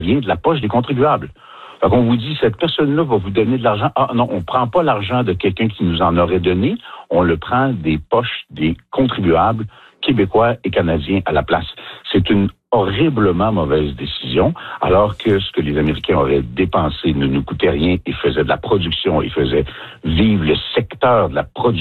vient de la poche des contribuables. Donc, on vous dit, cette personne-là va vous donner de l'argent. Ah non, on ne prend pas l'argent de quelqu'un qui nous en aurait donné, on le prend des poches des contribuables québécois et canadiens à la place. C'est une horriblement mauvaise décision, alors que ce que les Américains auraient dépensé ne nous coûtait rien et faisait de la production, et faisait vivre le secteur de la production